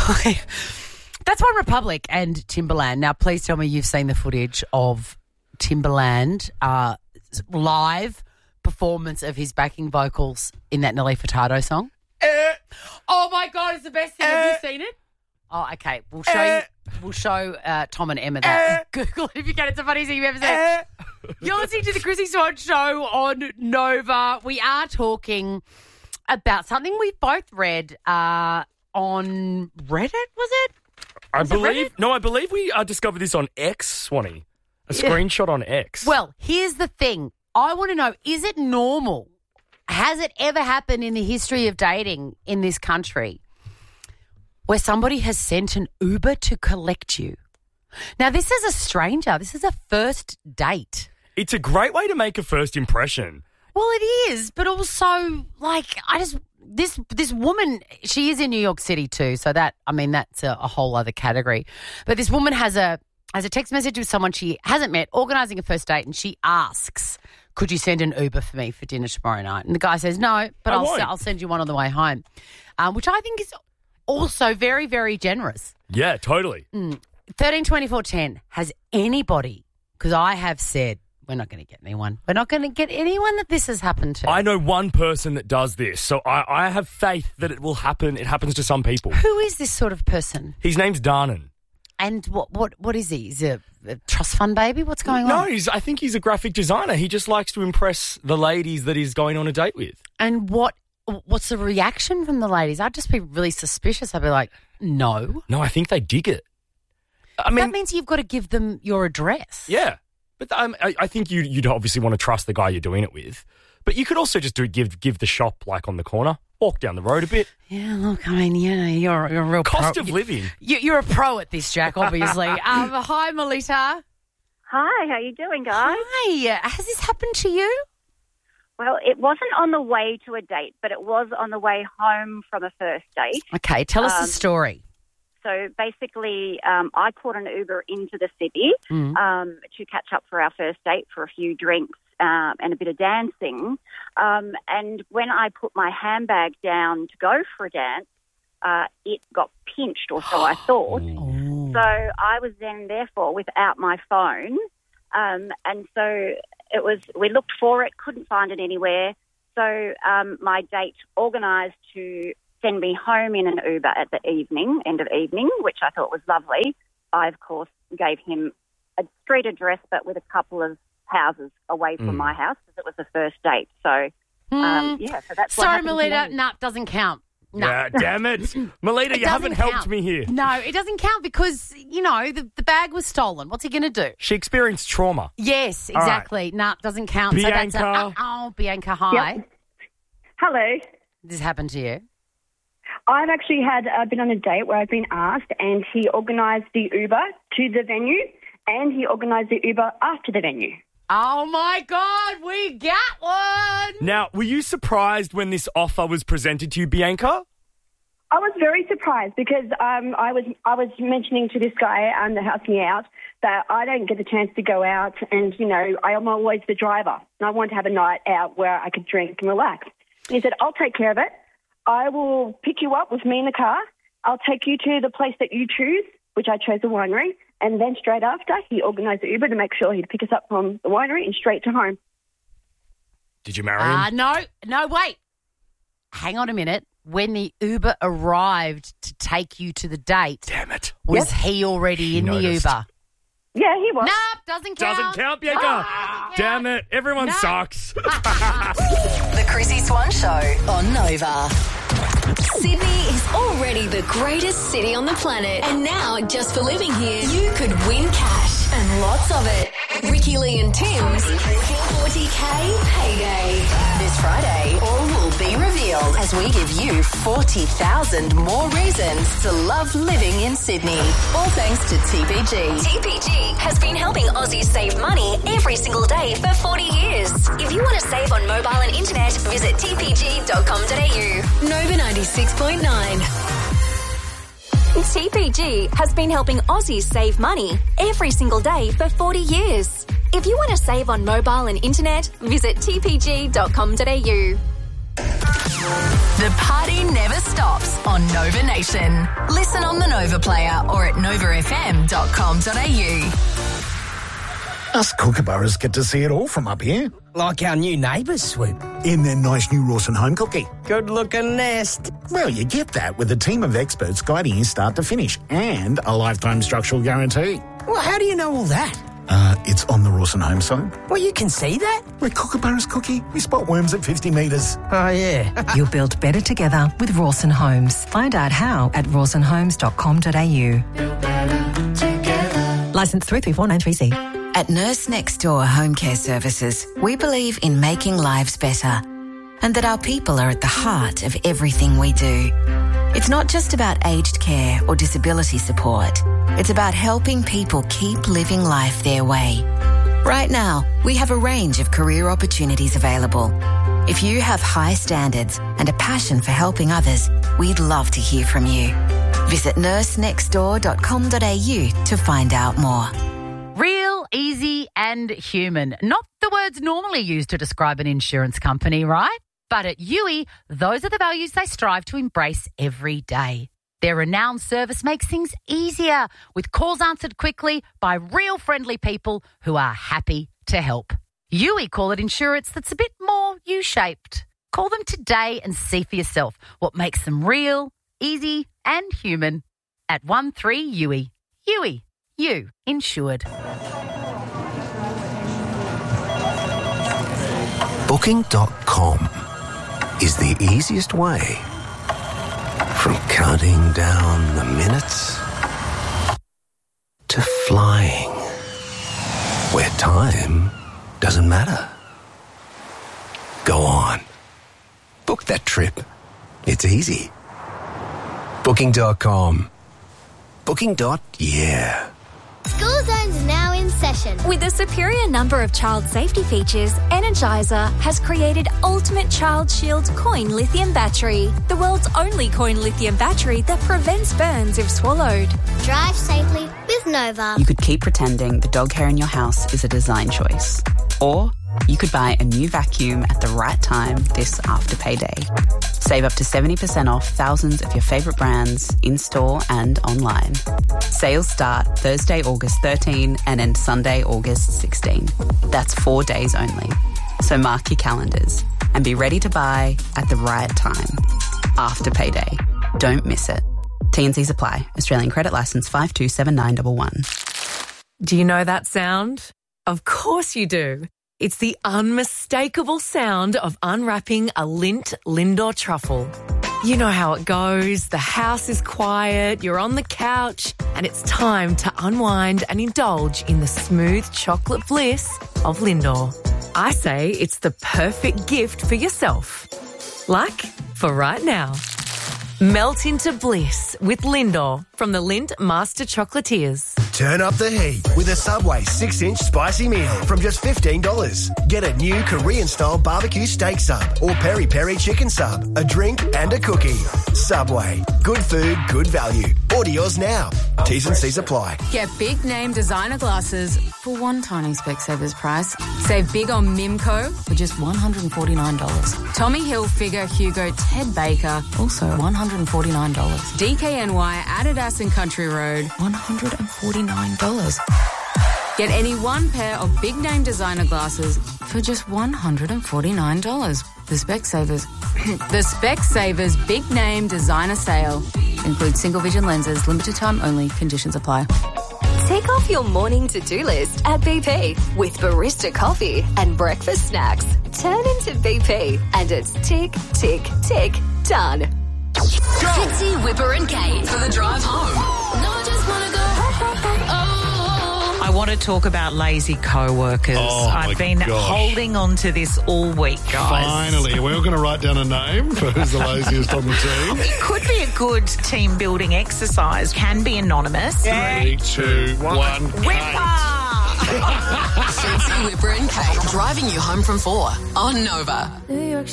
That's One Republic and Timbaland. Now, please tell me you've seen the footage of Timbaland live performance of his backing vocals in that Nelly Furtado song. Oh, my God, it's the best thing. Have you seen it? Oh, okay. We'll show Tom and Emma that. Google it if you can. It's the funniest thing you've ever seen. You're listening to the Chrissy Swan Show on Nova. We are talking about something we've both read on Reddit, was it? I believe we discovered this on X, Swanee. A screenshot on X. Well, here's the thing. I want to know, is it normal? Has it ever happened in the history of dating in this country where somebody has sent an Uber to collect you? Now, this is a stranger. This is a first date. It's a great way to make a first impression. Well, it is, but also, this woman, she is in New York City too, so that's a whole other category. But this woman has a text message with someone she hasn't met, organising a first date, and she asks, could you send an Uber for me for dinner tomorrow night? And the guy says, no, but I'll send you one on the way home, which I think is also very, very generous. Yeah, totally. 13 24 10, has anybody, because I have said, we're not going to get anyone. We're not going to get anyone that this has happened to. I know one person that does this, so I have faith that it will happen. It happens to some people. Who is this sort of person? His name's Darnan. And what is he? Is he a trust fund baby? What's going on? No, I think he's a graphic designer. He just likes to impress the ladies that he's going on a date with. And what's the reaction from the ladies? I'd just be really suspicious. I'd be like, no. No, I think they dig it. That means you've got to give them your address. Yeah. But I think you'd obviously want to trust the guy you're doing it with. But you could also just give the shop like on the corner, walk down the road a bit. Yeah, look, you're a real cost pro. of living. You're a pro at this, Jack, obviously. Hi, Melita. Hi, how you doing, guys? Hi. Has this happened to you? Well, it wasn't on the way to a date, but it was on the way home from a first date. Okay, tell us the story. So basically, I caught an Uber into the city to catch up for our first date for a few drinks and a bit of dancing. And when I put my handbag down to go for a dance, it got pinched, or so I thought. Oh. So I was then, therefore, without my phone. And so we looked for it, couldn't find it anywhere. So my date organised to send me home in an Uber at the end of evening, which I thought was lovely. I, of course, gave him a street address, but with a couple of houses away from my house, because it was the first date. So, so that's what happened. Sorry, Melita, doesn't count. No. Yeah, damn it. Melita, you haven't helped me here. No, it doesn't count because, the bag was stolen. What's he going to do? She experienced trauma. Yes, exactly. Right. No, doesn't count. Bianca. So that's Bianca, hi. Yep. Hello. This happened to you? I've actually been on a date where I've been asked, and he organised the Uber to the venue, and he organised the Uber after the venue. Oh, my God, we got one. Now, were you surprised when this offer was presented to you, Bianca? I was very surprised because I was mentioning to this guy that helped me out that I don't get the chance to go out, and, I'm always the driver, and I want to have a night out where I could drink and relax. And he said, I'll take care of it. I will pick you up with me in the car. I'll take you to the place that you choose, which I chose the winery. And then straight after, he organised the Uber to make sure he'd pick us up from the winery and straight to home. Did you marry him? No, wait. Hang on a minute. When the Uber arrived to take you to the date, damn it, was he already in noticed. the Uber? Yeah, he was. Nope, doesn't count. Doesn't count, Bianca. Damn it, everyone sucks. The Chrissy Swan Show on Nova. Sydney is already the greatest city on the planet. And now, just for living here, you could win cash and lots of it. Ricky Lee and Tim's 40K payday. This Friday, all will be revealed as we give you 40,000 more reasons to love living in Sydney. All thanks to TPG. TPG has been helping Aussies save money every single day for 40 years. If you want to save on mobile and internet, visit tpg.com.au. Nova 96.9. TPG has been helping Aussies save money every single day for 40 years. If you want to save on mobile and internet, visit tpg.com.au. The party never stops on Nova Nation. Listen on the Nova Player or at novafm.com.au. Us kookaburras get to see it all from up here. Like our new neighbours, Swoop. In their nice new Rawson home cookie. Good-looking nest. Well, you get that with a team of experts guiding you start to finish and a lifetime structural guarantee. Well, how do you know all that? It's on the Rawson home site. Well, you can see that? We're kookaburras, Cookie. We spot worms at 50 metres. Oh, yeah. You'll build better together with Rawson Homes. Find out how at rawsonhomes.com.au. Licence 334930C. At Nurse Next Door Home Care Services, we believe in making lives better and that our people are at the heart of everything we do. It's not just about aged care or disability support. It's about helping people keep living life their way. Right now, we have a range of career opportunities available. If you have high standards and a passion for helping others, we'd love to hear from you. Visit nursenextdoor.com.au to find out more. Real, easy and human. Not the words normally used to describe an insurance company, right? But at UE, those are the values they strive to embrace every day. Their renowned service makes things easier with calls answered quickly by real friendly people who are happy to help. UE call it insurance that's a bit more U-shaped. Call them today and see for yourself what makes them real, easy and human at 13UE. UE, you insured. Booking.com is the easiest way from counting down the minutes to flying, where time doesn't matter. Go on. Book that trip. It's easy. Booking.com. Booking.yeah. School Zone's now in session. With a superior number of child safety features, Energizer has created Ultimate Child Shield Coin Lithium Battery, the world's only coin lithium battery that prevents burns if swallowed. Drive safely with Nova. You could keep pretending the dog hair in your house is a design choice. Or you could buy a new vacuum at the right time this after payday. Save up to 70% off thousands of your favourite brands in-store and online. Sales start Thursday, August 13 and end Sunday, August 16. That's 4 days only. So mark your calendars and be ready to buy at the right time. After payday. Don't miss it. T&Cs apply. Australian Credit Licence 527911. Do you know that sound? Of course you do. It's the unmistakable sound of unwrapping a Lindt Lindor truffle. You know how it goes. The house is quiet, you're on the couch, and it's time to unwind and indulge in the smooth chocolate bliss of Lindor. I say it's the perfect gift for yourself. Like for right now. Melt into bliss with Lindor from the Lindt Master Chocolatiers. Turn up the heat with a Subway 6-inch spicy meal from just $15. Get a new Korean-style barbecue steak sub or peri-peri chicken sub, a drink and a cookie. Subway. Good food, good value. Order yours now. T's and C's apply. Get big name designer glasses for one tiny Specsavers price. Save big on Mimco for just $149. Tommy Hilfiger, Hugo, Ted Baker, also $149. DKNY, Adidas and Country Road, $149. Get any one pair of big name designer glasses for just $149. The Specsavers Big Name Designer Sale includes single vision lenses, limited time only, conditions apply. Tick off your morning to-do list at BP with barista coffee and breakfast snacks. Turn into BP and it's tick, tick, tick, done. Fitzy, Whipper and Kate for the drive home. No, I just want to go. I want to talk about lazy co-workers. I've been holding on to this all week, guys. Finally, we're going to write down a name for who's the laziest on the team. It could be a good team building exercise. Can be anonymous. 3, 2, 1. Whipper! Fitzy, Whipper and Kate driving you home from 4 on Nova. New York